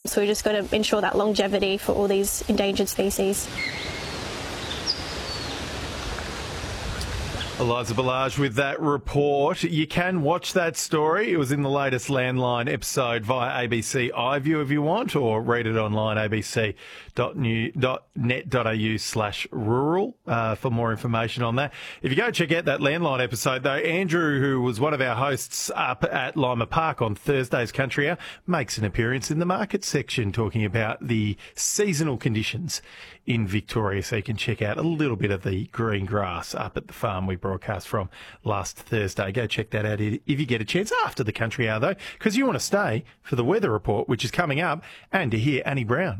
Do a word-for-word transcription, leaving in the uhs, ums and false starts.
So we just got to ensure that longevity for all these endangered species. Eliza Ballage with that report. You can watch that story. It was in the latest Landline episode via A B C iView if you want, or read it online, abc dot net dot a u slash rural uh, for more information on that. If you go check out that Landline episode, though, Andrew, who was one of our hosts up at Lima Park on Thursday's Country Hour, makes an appearance in the market section talking about the seasonal conditions in Victoria, so you can check out a little bit of the green grass up at the farm we broadcast from last Thursday. Go check that out if you get a chance after the Country Hour, though, because you want to stay for the weather report, which is coming up, and to hear Annie Brown.